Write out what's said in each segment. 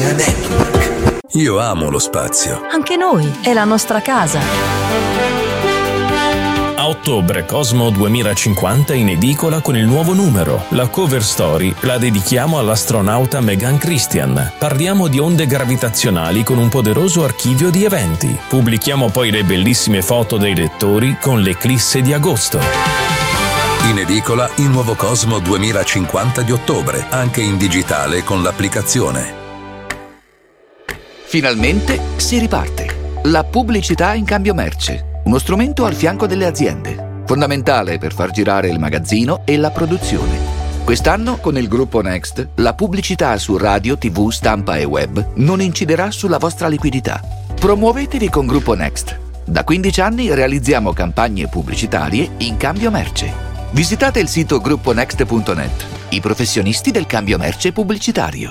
Italia Network. Io amo lo spazio. Anche noi, è la nostra casa. A ottobre Cosmo 2050 in edicola con il nuovo numero. La cover story la dedichiamo all'astronauta Megan Christian. Parliamo di onde gravitazionali con un poderoso archivio di eventi. Pubblichiamo poi le bellissime foto dei lettori con l'eclisse di agosto. In edicola il nuovo Cosmo 2050 di ottobre, anche in digitale con l'applicazione. Finalmente si riparte. La pubblicità in cambio merce, uno strumento al fianco delle aziende, fondamentale per far girare il magazzino e la produzione. Quest'anno, con il gruppo Next, la pubblicità su radio, TV, stampa e web non inciderà sulla vostra liquidità. Promuovetevi con Gruppo Next. Da 15 anni realizziamo campagne pubblicitarie in cambio merce. Visitate il sito grupponext.net, i professionisti del cambio merce pubblicitario.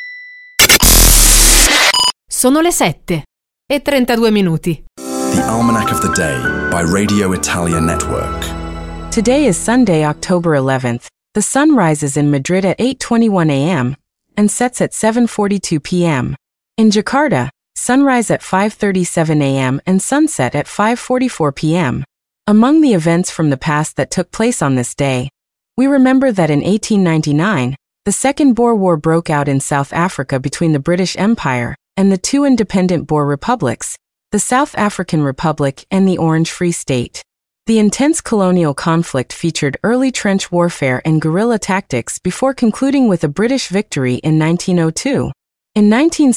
Sono le 7:32. The Almanac of the Day by Radio Italia Network. Today is Sunday, October 11th. The sun rises in Madrid at 8:21 a.m. and sets at 7:42 p.m. In Jakarta, sunrise at 5:37 a.m. and sunset at 5:44 p.m. Among the events from the past that took place on this day, we remember that in 1899, the Second Boer War broke out in South Africa between the British Empire and the two independent Boer republics, the South African Republic and the Orange Free State. The intense colonial conflict featured early trench warfare and guerrilla tactics before concluding with a British victory in 1902. In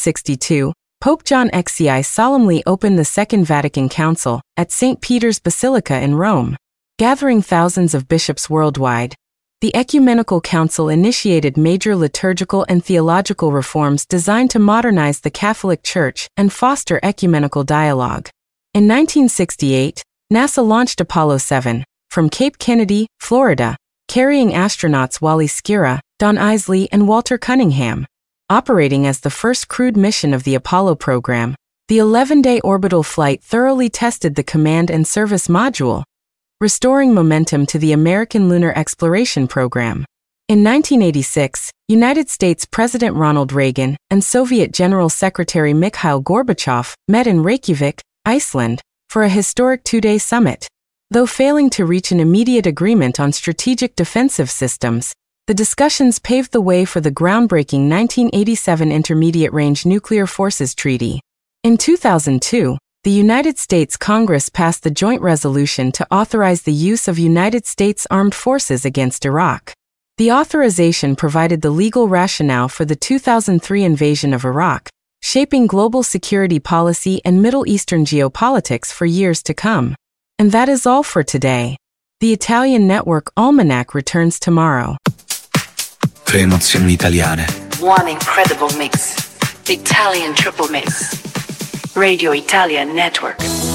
1962, Pope John XXI solemnly opened the Second Vatican Council at St. Peter's Basilica in Rome. Gathering thousands of bishops worldwide, the Ecumenical Council initiated major liturgical and theological reforms designed to modernize the Catholic Church and foster ecumenical dialogue. In 1968, NASA launched Apollo 7 from Cape Kennedy, Florida, carrying astronauts Wally Schirra, Don Isley, and Walter Cunningham. Operating as the first crewed mission of the Apollo program, the 11-day orbital flight thoroughly tested the command and service module, restoring momentum to the American Lunar Exploration Program. In 1986, United States President Ronald Reagan and Soviet General Secretary Mikhail Gorbachev met in Reykjavik, Iceland, for a historic two-day summit. Though failing to reach an immediate agreement on strategic defensive systems, the discussions paved the way for the groundbreaking 1987 Intermediate Range Nuclear Forces Treaty. In 2002, the United States Congress passed the joint resolution to authorize the use of United States armed forces against Iraq. The authorization provided the legal rationale for the 2003 invasion of Iraq, shaping global security policy and Middle Eastern geopolitics for years to come. And that is all for today. The Italian Network Almanac returns tomorrow. Tre emozioni italiane. One incredible mix. Italian triple mix. Radio Italia Network.